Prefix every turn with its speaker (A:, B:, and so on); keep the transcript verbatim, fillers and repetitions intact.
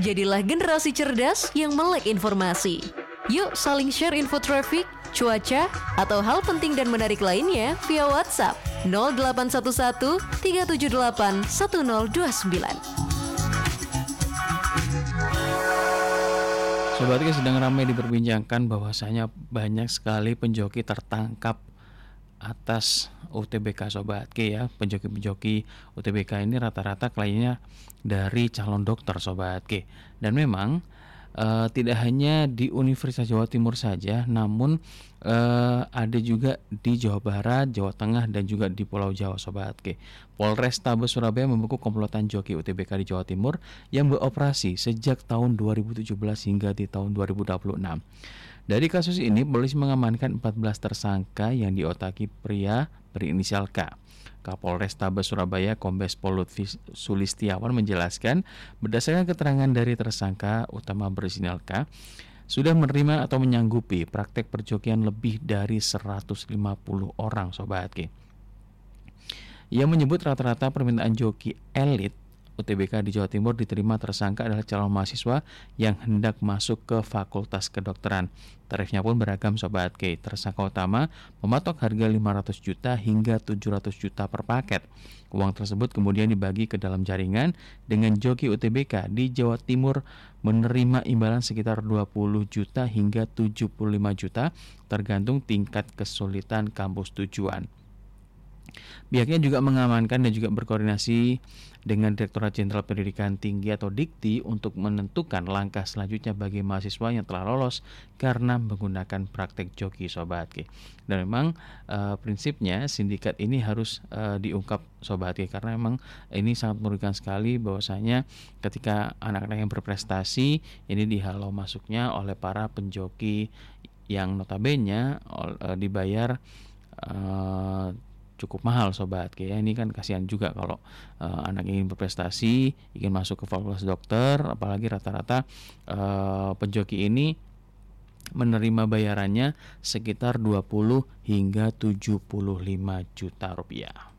A: Jadilah generasi cerdas yang melek informasi. Yuk saling share info traffic, cuaca, atau hal penting dan menarik lainnya via WhatsApp nol delapan satu satu tiga tujuh delapan satu nol dua sembilan.
B: Sobat Ki, sedang ramai diperbincangkan bahwasanya banyak sekali penjoki tertangkap atas U T B K Sobat Ki ya. Penjoki-penjoki U T B K ini rata-rata kliennya dari calon dokter Sobat Ki. Dan memang uh, tidak hanya di Universitas Jawa Timur saja, namun uh, ada juga di Jawa Barat, Jawa Tengah, dan juga di Pulau Jawa Sobat Ki. Polrestabes Surabaya membekuk komplotan joki U T B K di Jawa Timur yang beroperasi sejak tahun dua ribu tujuh belas hingga di tahun dua ribu dua puluh enam. Dari kasus ini, polisi mengamankan empat belas tersangka yang diotaki pria berinisial K. Kapolrestabes Surabaya Kombes Pol Lutfi Sulistiawan menjelaskan, berdasarkan keterangan dari tersangka utama berinisial K, sudah menerima atau menyanggupi praktek perjokian lebih dari seratus lima puluh orang Sobat Ki. Ia menyebut rata-rata permintaan joki elit U T B K di Jawa Timur diterima tersangka adalah calon mahasiswa yang hendak masuk ke Fakultas Kedokteran. Tarifnya pun beragam Sobat K. Tersangka utama mematok harga lima ratus juta hingga tujuh ratus juta per paket. Uang tersebut kemudian dibagi ke dalam jaringan dengan joki U T B K di Jawa Timur menerima imbalan sekitar dua puluh juta hingga tujuh puluh lima juta tergantung tingkat kesulitan kampus tujuan. Pihaknya juga mengamankan dan juga berkoordinasi dengan Direktorat Jenderal Pendidikan Tinggi atau Dikti untuk menentukan langkah selanjutnya bagi mahasiswa yang telah lolos karena menggunakan praktek joki Sobat Ki. Dan memang e, prinsipnya sindikat ini harus e, diungkap Sobat Ki, karena memang ini sangat merugikan sekali bahwasanya ketika anak-anak yang berprestasi ini dihalau masuknya oleh para penjoki yang notabene e, dibayar e, cukup mahal Sobat Ki ya. Ini kan kasihan juga kalau uh, anak ingin berprestasi, ingin masuk ke fakultas dokter, apalagi rata-rata uh, penjoki ini menerima bayarannya sekitar dua puluh hingga tujuh puluh lima juta rupiah.